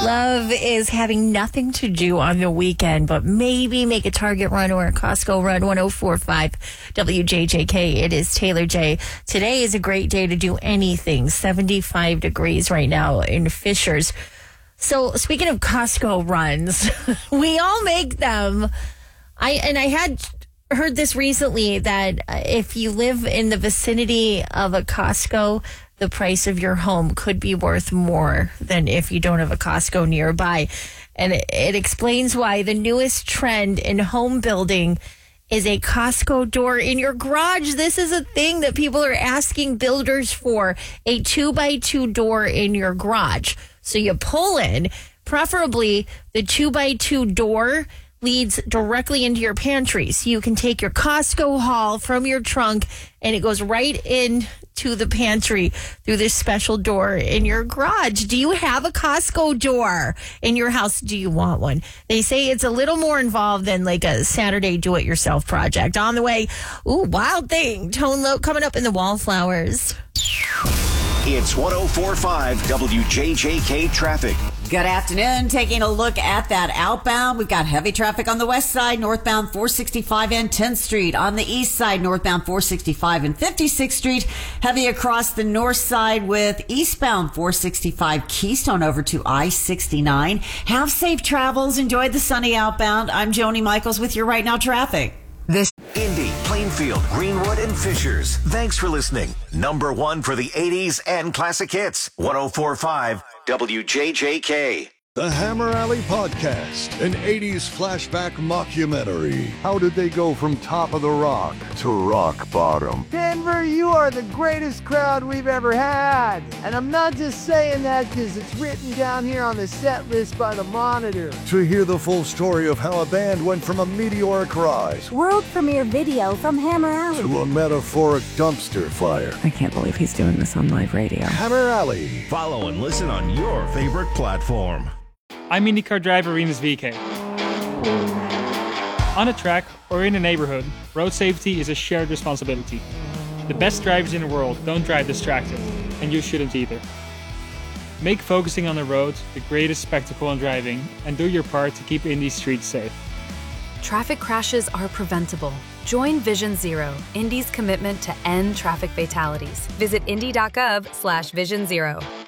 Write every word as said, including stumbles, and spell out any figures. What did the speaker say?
Love is having nothing to do on the weekend, but maybe make a Target run or a Costco run. one oh four point five W J J K. It is Taylor J. Today is a great day to do anything. seventy-five degrees right now in Fishers. So speaking of Costco runs, we all make them. I and I had heard this recently that if you live in the vicinity of a Costco, the price of your home could be worth more than if you don't have a Costco nearby. And it, it explains why the newest trend in home building is a Costco door in your garage. This is a thing that people are asking builders for, a two by two door in your garage. So you pull in, preferably the two by two door leads directly into your pantry. So you can take your Costco haul from your trunk and it goes right in to the pantry through this special door in your garage. Do you have a Costco door in your house? Do you want one? They say it's a little more involved than like a Saturday do-it-yourself project. On the way, ooh, Wild Thing, Tone Loc coming up in the Wallflowers. It's one oh four point five W J J K traffic. Good afternoon. Taking a look at that outbound, we've got heavy traffic on the west side, northbound four sixty-five and tenth Street. On the east side, northbound four sixty-five and fifty-sixth Street. Heavy across the north side with eastbound four sixty-five Keystone over to I sixty-nine. Have safe travels. Enjoy the sunny outbound. I'm Joni Michaels with your Right Now traffic. This Indy, Plainfield, Greenwood, and Fishers. Thanks for listening. Number one for the eighties and classic hits. one oh four point five W J J K. The Hammer Alley Podcast, an eighties flashback mockumentary. How did they go from top of the rock to rock bottom? Denver, you are the greatest crowd we've ever had. And I'm not just saying that because it's written down here on the set list by the Monitor. To hear the full story of how a band went from a meteoric rise world premiere video from Hammer Alley to a metaphoric dumpster fire. I can't believe he's doing this on live radio. Hammer Alley. Follow and listen on your favorite platform. I'm IndyCar driver Rinus V K. On a track or in a neighborhood, road safety is a shared responsibility. The best drivers in the world don't drive distracted, and you shouldn't either. Make focusing on the road the greatest spectacle in driving, and do your part to keep Indy's streets safe. Traffic crashes are preventable. Join Vision Zero, Indy's commitment to end traffic fatalities. Visit indy dot gov slash vision zero.